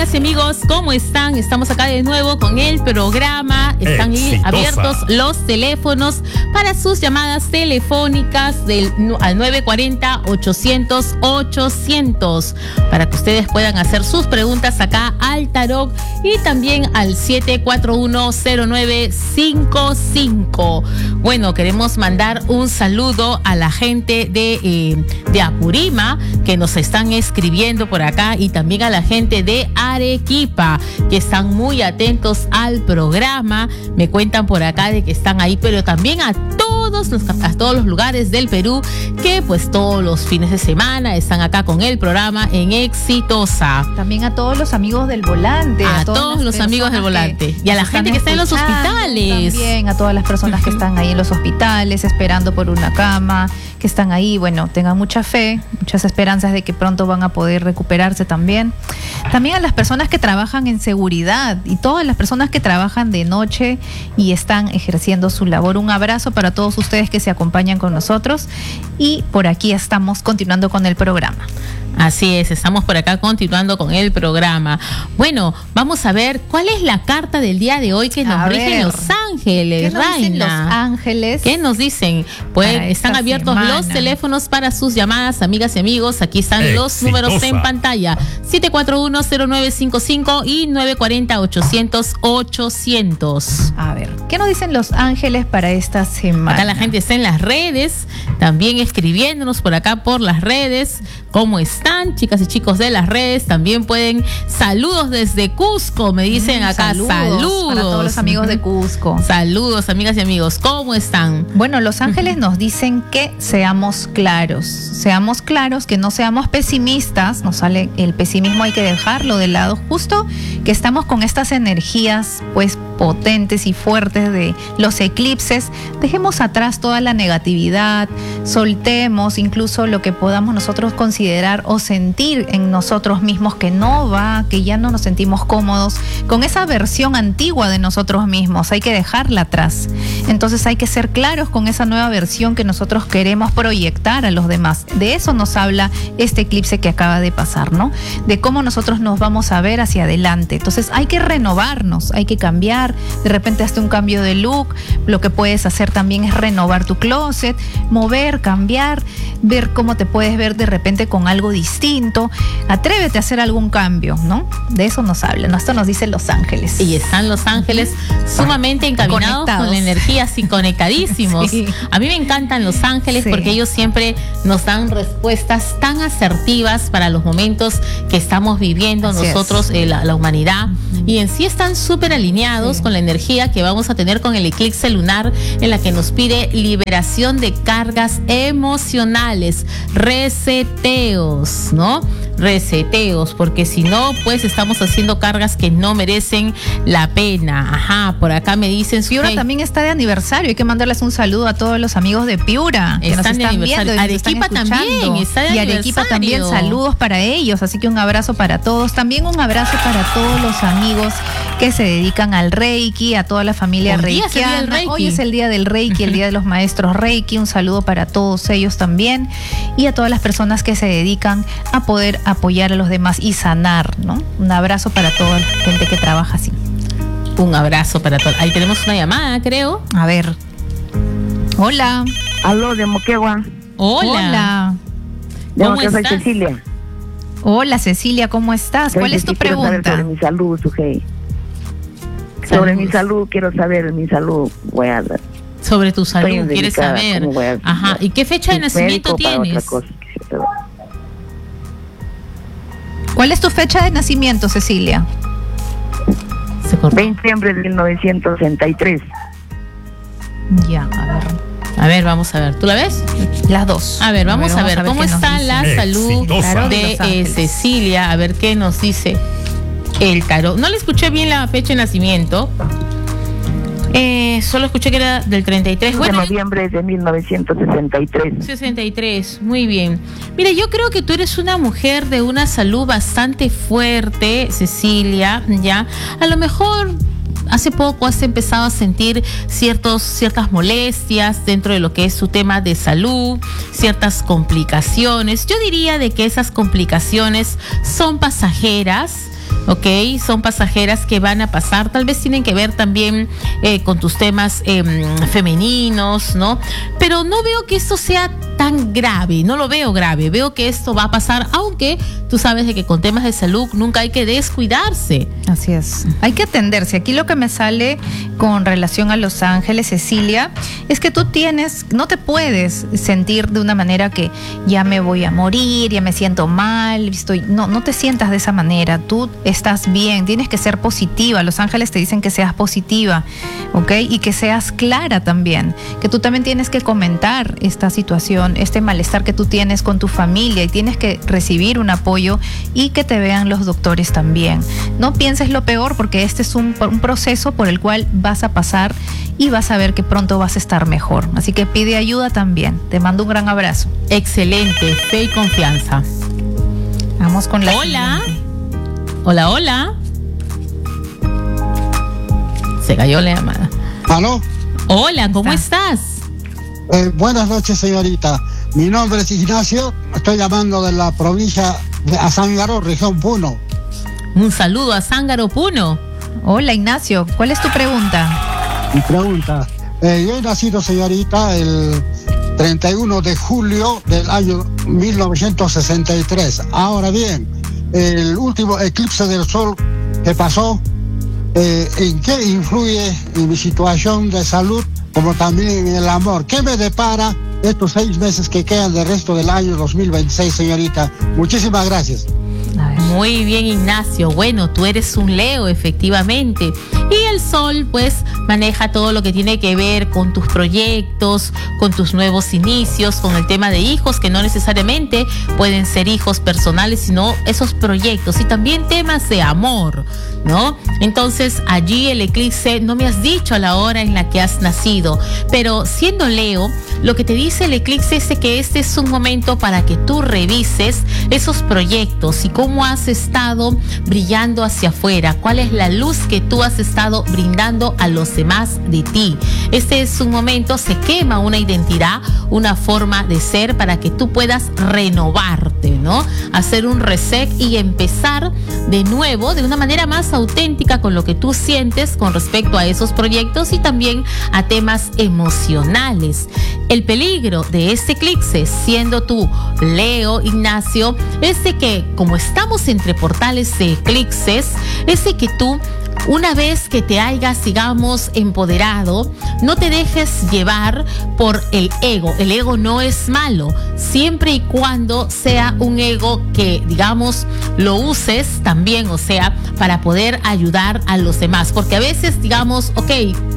amigas y amigos, ¿cómo están? Estamos acá de nuevo con el programa. Están abiertos los teléfonos para sus llamadas telefónicas al 940-800-800 para que ustedes puedan hacer sus preguntas acá al Tarot y también al 741-0955. Bueno, queremos mandar un saludo a la gente de Apurima que nos están escribiendo por acá y también a la gente de Arequipa que están muy atentos al programa. Me cuentan por acá de que están ahí, pero también a todos los lugares del Perú que pues todos los fines de semana están acá con el programa en Exitosa. También a todos los amigos del volante. A todos los amigos del volante. Y a la gente que está en los hospitales. También a todas las personas que están ahí en los hospitales esperando por una cama, que están ahí. Bueno, tengan mucha fe, muchas esperanzas de que pronto van a poder recuperarse también. También a las personas que trabajan en seguridad y todas las personas que trabajan de noche y están ejerciendo su labor. Un abrazo para todos ustedes que se acompañan con nosotros y por aquí estamos continuando con el programa. Así es, estamos por acá continuando con el programa. Bueno, vamos a ver cuál es la carta del día de hoy que nos rigen los ángeles, ¿Qué nos dicen los ángeles? ¿Qué nos dicen? Pues están abiertos los teléfonos para sus llamadas, amigas y amigos. Aquí están los números en pantalla: 741-0955 y 940-800-800. A ver, ¿qué nos dicen los ángeles para esta semana? Acá la gente está en las redes, también escribiéndonos por acá por las redes. ¿Cómo están, chicas y chicos de las redes? También pueden, saludos desde Cusco, me dicen acá. Saludos para todos los amigos de Cusco. Saludos, amigas y amigos, ¿cómo están? Bueno, los ángeles nos dicen que seamos claros, que no seamos pesimistas. Nos sale el pesimismo, hay que dejarlo de lado, justo que estamos con estas energías pues potentes y fuertes de los eclipses. Dejemos atrás toda la negatividad, soltemos incluso lo que podamos nosotros considerar o sentir en nosotros mismos que no va, que ya no nos sentimos cómodos con esa versión antigua de nosotros mismos. Hay que dejarla atrás. Entonces hay que ser claros con esa nueva versión que nosotros queremos proyectar a los demás. De eso nos habla este eclipse que acaba de pasar, ¿no? De cómo nosotros nos vamos a ver hacia adelante. Entonces hay que renovarnos, hay que cambiar. De repente hazte un cambio de look. Lo que puedes hacer también es renovar tu closet, mover, cambiar, ver cómo te puedes ver de repente con algo distinto. Atrévete a hacer algún cambio, ¿no? De eso nos hablan, ¿no? Esto nos dicen los ángeles. Y están los ángeles sumamente encaminados con la energía, así conectadísimos. Sí. A mí me encantan los ángeles porque ellos siempre nos dan respuestas tan asertivas para los momentos que estamos viviendo nosotros, la humanidad. Y en sí están súper alineados con la energía que vamos a tener con el eclipse lunar, en la que nos pide liberación de cargas emocionales, reseteos, ¿no? Reseteos, porque si no, pues estamos haciendo cargas que no merecen la pena. Ajá, por acá me dicen... Piura también está de aniversario, hay que mandarles un saludo a todos los amigos de Piura, que están de aniversario. Arequipa también está de aniversario. Y Arequipa también, saludos para ellos, así que un abrazo para todos. También un abrazo para todos los amigos que se dedican al Reiki, a toda la familia reikiana. Hoy es el día del Reiki, el día de los maestros Reiki. Un saludo para todos ellos también y a todas las personas que se dedican a poder apoyar a los demás y sanar, ¿no? Un abrazo para toda la gente que trabaja así. Un abrazo para todos. Ahí tenemos una llamada, creo. A ver. Hola. Aló, de Moquegua. Hola. ¿Cómo estás? Soy Cecilia. Hola, Cecilia, ¿cómo estás? ¿Cuál es tu pregunta? Sobre mi salud, Sujei. Sobre mi salud, quiero saber mi salud. Voy a dar. Sobre tu salud, quieres saber. Ajá. ¿Y qué fecha de nacimiento tienes? ¿Cuál es tu fecha de nacimiento, Cecilia? 20 de diciembre de 1963. Ya, a ver, vamos a ver. ¿Tú la ves? Las dos. A ver, vamos a ver cómo está la salud de Cecilia. A ver qué nos dice el tarot. No le escuché bien la fecha de nacimiento. Solo escuché que era del 33. Bueno, de noviembre de 1963. 63, muy bien. Mira, yo creo que tú eres una mujer de una salud bastante fuerte, Cecilia, ¿ya? A lo mejor hace poco has empezado a sentir ciertas molestias dentro de lo que es su tema de salud, ciertas complicaciones. Yo diría de que esas complicaciones son pasajeras, ¿ok? Son pasajeras que van a pasar, tal vez tienen que ver también con tus temas femeninos, ¿no? Pero no veo que esto sea tan grave, no lo veo grave, veo que esto va a pasar, aunque tú sabes de que con temas de salud nunca hay que descuidarse. Así es, hay que atenderse. Aquí lo que me sale con relación a Los Ángeles, Cecilia, es que tú no te puedes sentir de una manera que ya me voy a morir, ya me siento mal, no te sientas de esa manera, tú estás bien, tienes que ser positiva. Los Ángeles te dicen que seas positiva, ¿ok? Y que seas clara también, que tú también tienes que comentar esta situación, este malestar que tú tienes con tu familia, y tienes que recibir un apoyo y que te vean los doctores también. No pienses lo peor, porque este es un proceso por el cual vas a pasar y vas a ver que pronto vas a estar mejor. Así que pide ayuda también. Te mando un gran abrazo. Excelente, fe y confianza. Vamos con la Hola. siguiente. Hola. Se cayó la llamada. ¿Aló? Hola, ¿cómo estás? Buenas noches, señorita. Mi nombre es Ignacio. Estoy llamando de la provincia de Azángaro, región Puno. Un saludo a Zángaro, Puno. Hola, Ignacio, ¿cuál es tu pregunta? Mi pregunta. Yo he nacido, señorita, el 31 de julio del año 1963. Ahora bien, el último eclipse del sol que pasó, ¿en qué influye en mi situación de salud, como también en el amor? ¿Qué me depara estos 6 meses que quedan del resto del año 2026, señorita? Muchísimas gracias. Muy bien, Ignacio. Bueno, tú eres un Leo, efectivamente. Y el sol, pues, maneja todo lo que tiene que ver con tus proyectos, con tus nuevos inicios, con el tema de hijos, que no necesariamente pueden ser hijos personales, sino esos proyectos, y también temas de amor, ¿no? Entonces, allí el eclipse, no me has dicho a la hora en la que has nacido, pero siendo Leo, lo que te dice el eclipse es que este es un momento para que tú revises esos proyectos y cómo has estado brillando hacia afuera, cuál es la luz que tú has estado brindando a los demás de ti. Este es un momento, se quema una identidad, una forma de ser, para que tú puedas renovarte, ¿no? Hacer un reset y empezar de nuevo de una manera más auténtica con lo que tú sientes con respecto a esos proyectos y también a temas emocionales. El peligro de este eclipse, siendo tú Leo, Ignacio, es de que, como estamos entre portales de eclipses, es de que tú, una vez que te hayas, digamos, empoderado, no te dejes llevar por el ego. El ego no es malo, siempre y cuando sea un ego que, digamos, lo uses también, o sea, para poder ayudar a los demás. Porque a veces, digamos, ok,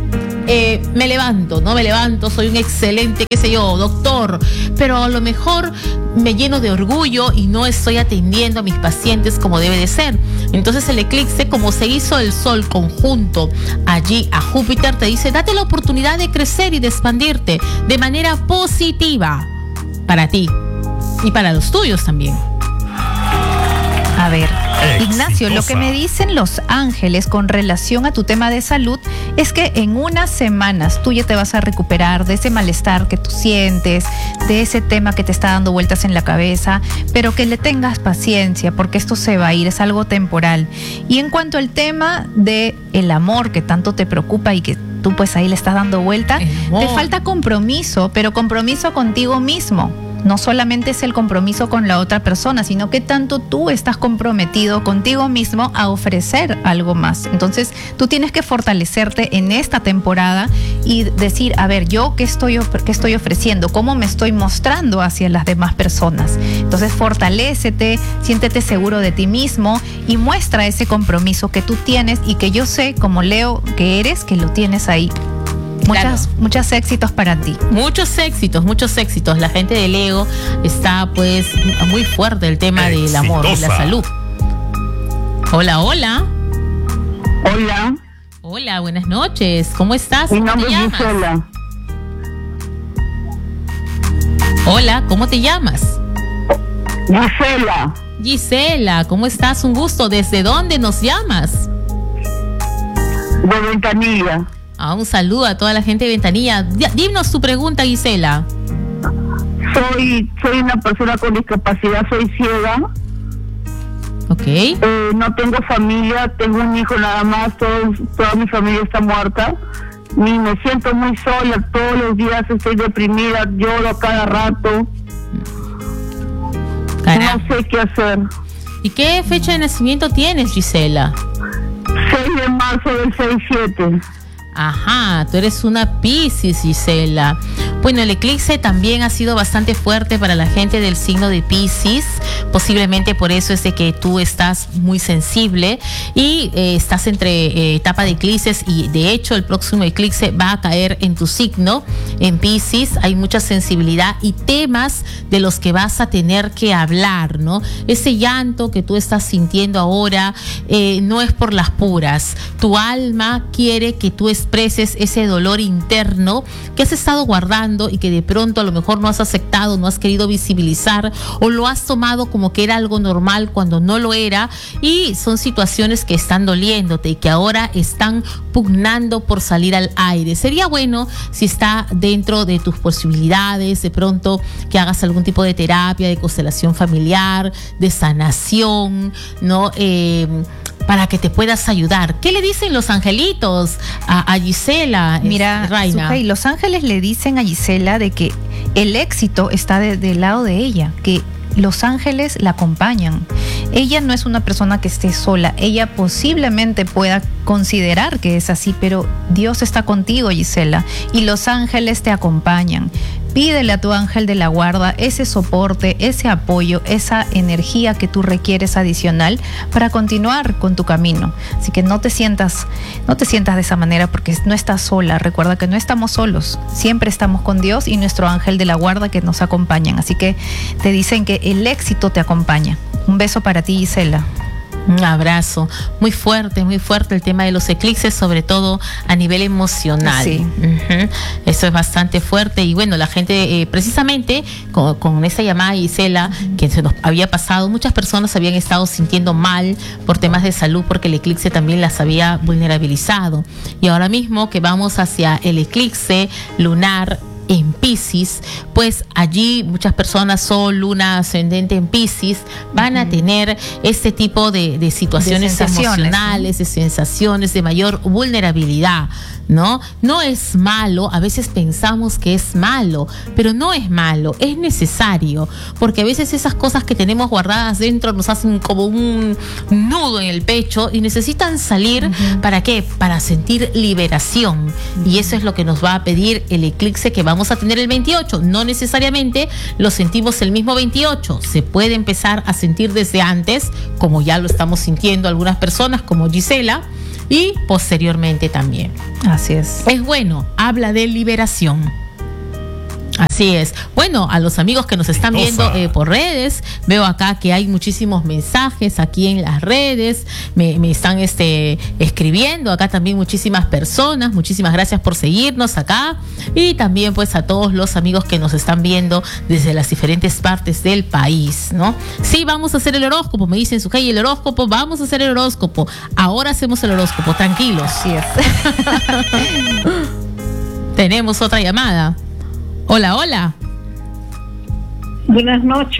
me levanto, soy un excelente, qué sé yo, doctor, pero a lo mejor me lleno de orgullo y no estoy atendiendo a mis pacientes como debe de ser. Entonces el eclipse, como se hizo el sol conjunto allí a Júpiter, te dice, date la oportunidad de crecer y de expandirte de manera positiva para ti y para los tuyos también. A ver, Ignacio, lo que me dicen los ángeles con relación a tu tema de salud es que en unas semanas tú ya te vas a recuperar de ese malestar que tú sientes, de ese tema que te está dando vueltas en la cabeza, pero que le tengas paciencia, porque esto se va a ir, es algo temporal. Y en cuanto al tema de el amor que tanto te preocupa y que tú pues ahí le estás dando vuelta, te falta compromiso, pero compromiso contigo mismo. No solamente es el compromiso con la otra persona, sino que tanto tú estás comprometido contigo mismo a ofrecer algo más. Entonces, tú tienes que fortalecerte en esta temporada y decir, a ver, ¿yo qué estoy ofreciendo? ¿Cómo me estoy mostrando hacia las demás personas? Entonces, fortalécete, siéntete seguro de ti mismo y muestra ese compromiso que tú tienes y que yo sé, como Leo que eres, que lo tienes ahí. Muchos éxitos para ti. Muchos éxitos. La gente de Leo está pues muy fuerte el tema del amor y la salud. Hola. Hola, buenas noches. ¿Cómo estás? Mi ¿Cómo nombre te es llamas? Gisela. Hola, ¿cómo te llamas? Gisela, ¿cómo estás? Un gusto. ¿Desde dónde nos llamas? De Ventanilla. Un saludo a toda la gente de Ventanilla. Dinos tu pregunta, Gisela. Soy una persona con discapacidad, soy ciega. Ok. No tengo familia, tengo un hijo nada más, toda mi familia está muerta. Y me siento muy sola, todos los días estoy deprimida, lloro a cada rato. Caramba. No sé qué hacer. ¿Y qué fecha de nacimiento tienes, Gisela? 6 de marzo del 6-7. Ajá, tú eres una Piscis, Gisela. Bueno, el eclipse también ha sido bastante fuerte para la gente del signo de Piscis. Posiblemente por eso es de que tú estás muy sensible y estás entre etapa de eclipses, y de hecho el próximo eclipse va a caer en tu signo, en Piscis. Hay mucha sensibilidad y temas de los que vas a tener que hablar, ¿no? Ese llanto que tú estás sintiendo ahora no es por las puras. Tu alma quiere que tú expreses ese dolor interno que has estado guardando y que de pronto a lo mejor no has aceptado, no has querido visibilizar, o lo has tomado como que era algo normal cuando no lo era, y son situaciones que están doliéndote y que ahora están pugnando por salir al aire. Sería bueno, si está dentro de tus posibilidades, de pronto que hagas algún tipo de terapia, de constelación familiar, de sanación, ¿no? Para que te puedas ayudar. ¿Qué le dicen los angelitos a Gisela? Mira, Raina. Sujei, los ángeles le dicen a Gisela de que el éxito está del lado de ella, que los ángeles la acompañan. Ella no es una persona que esté sola. Ella posiblemente pueda considerar que es así, pero Dios está contigo, Gisela, y los ángeles te acompañan. Pídele a tu ángel de la guarda ese soporte, ese apoyo, esa energía que tú requieres adicional para continuar con tu camino. Así que no te sientas de esa manera, porque no estás sola. Recuerda que no estamos solos. Siempre estamos con Dios y nuestro ángel de la guarda que nos acompañan. Así que te dicen que el éxito te acompaña. Un beso para ti, Gisela. Un abrazo. Muy fuerte el tema de los eclipses, sobre todo a nivel emocional. Sí. Uh-huh. Eso es bastante fuerte. Y bueno, la gente, precisamente con esa llamada, Gisela, que se nos había pasado, muchas personas habían estado sintiendo mal por temas de salud, porque el eclipse también las había vulnerabilizado. Y ahora mismo que vamos hacia el eclipse lunar en Piscis, pues allí muchas personas, Sol, Luna, ascendente en Piscis, van a tener este tipo de situaciones emocionales, de sensaciones de mayor vulnerabilidad, ¿no? No es malo, a veces pensamos que es malo, pero no es malo, es necesario, porque a veces esas cosas que tenemos guardadas dentro nos hacen como un nudo en el pecho y necesitan salir. ¿Para qué? Para sentir liberación. Y eso es lo que nos va a pedir el eclipse que vamos a tener el 28. No necesariamente lo sentimos el mismo 28, se puede empezar a sentir desde antes, como ya lo estamos sintiendo algunas personas como Gisela, y posteriormente también. Así es. Es bueno, habla de liberación. Así es. Bueno, a los amigos que nos están viendo por redes, veo acá que hay muchísimos mensajes aquí en las redes, me están escribiendo acá también muchísimas personas. Muchísimas gracias por seguirnos acá, y también pues a todos los amigos que nos están viendo desde las diferentes partes del país, ¿no? Sí, vamos a hacer el horóscopo, me dicen, Sujei, el horóscopo, vamos a hacer el horóscopo. Ahora hacemos el horóscopo, tranquilos. Así es. Tenemos otra llamada. Hola, hola. Buenas noches.